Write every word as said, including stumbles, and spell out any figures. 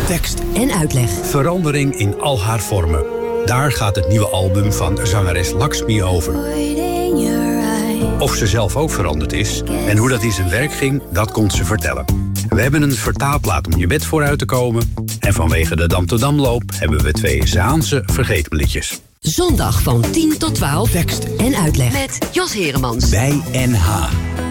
Tekst en uitleg. Verandering in al haar vormen. Daar gaat het nieuwe album van zangeres Lakshmi over. Of ze zelf ook veranderd is en hoe dat in zijn werk ging, dat kon ze vertellen. We hebben een vertaalplaat om je bed vooruit te komen. En vanwege de Dam to Damloop hebben we twee Zaanse vergeetmeliedjes. Zondag van tien tot twaalf. Tekst en uitleg. Met Jos Heremans. Bij N H.